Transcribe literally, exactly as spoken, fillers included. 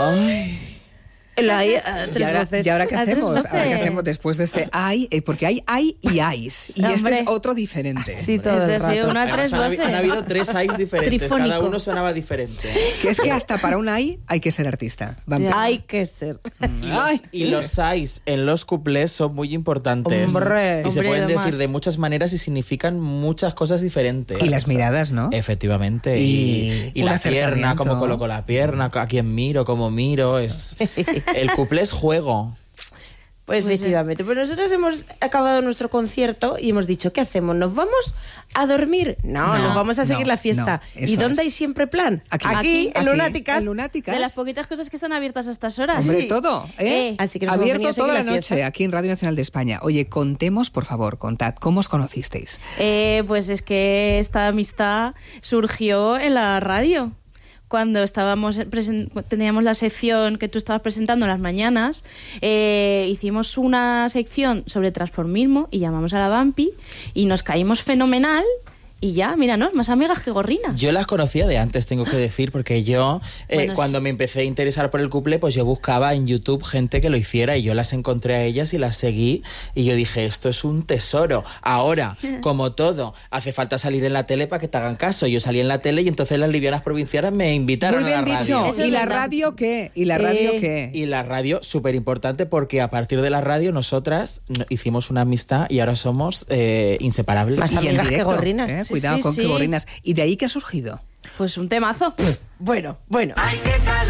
Ay... La, eh, ¿Y ahora, ¿Y ahora qué hacemos? ¿Ahora qué hacemos después de este ay? Eh, porque hay ay y ayes. Y Hombre. este es otro diferente. Sí, todo el Este sí, rato. una tres Han, habi- doce. han habido tres ayes diferentes, Trifónico. cada uno sonaba diferente. Que es que hasta para un ay hay que ser artista. Van- Ya. Hay que ser. Y los, Ay. y los ayes en los cuplés son muy importantes. Hombre. y se Hombre, pueden decir además. de muchas maneras y significan muchas cosas diferentes. Y las miradas, ¿no? Efectivamente. Y Y, y un la pierna, acercamiento. cómo coloco la pierna, a quién miro, cómo miro. Es... El cuplé es juego. Pues Pues efectivamente. Pues nosotros hemos acabado nuestro concierto y hemos dicho, ¿qué hacemos? ¿Nos vamos a dormir? No, No, nos vamos a seguir no, la fiesta. no, eso ¿Y dónde es. hay siempre plan? Aquí. Aquí, en Aquí, Lunáticas. en Lunáticas. De las poquitas cosas que están abiertas a estas horas. Hombre, Sí. todo, ¿eh? Eh, Así que nos hemos venido Abierto a seguir toda la la fiesta. noche aquí en Radio Nacional de España. Oye, contemos, por favor, contad, ¿cómo os conocisteis? Eh, pues es que esta amistad surgió en la radio. Cuando estábamos presen- teníamos la sección que tú estabas presentando en las mañanas, eh, hicimos una sección sobre transformismo y llamamos a la Vampi y nos caímos fenomenal. Y ya, míranos, más amigas que gorrinas. Yo las conocía de antes, tengo que decir, porque yo, eh, Bueno, cuando sí. me empecé a interesar por el cuplé, pues yo buscaba en YouTube gente que lo hiciera y yo las encontré a ellas y las seguí y yo dije, esto es un tesoro. Ahora, como todo, hace falta salir en la tele para que te hagan caso. Yo salí en la tele y entonces las livianas provincianas me invitaron Muy bien a la radio. dicho. Eso ¿Y es la verdad. radio qué? ¿Y la radio Eh, qué? Y la radio, súper importante, porque a partir de la radio nosotras no- hicimos una amistad y ahora somos eh, inseparables. Más Y en amigas que directo, gorrinas. ¿eh? Sí, Cuidado sí, con sí. que gorrinas. ¿Y de ahí qué ha surgido? Pues un temazo. Bueno, bueno. Hay que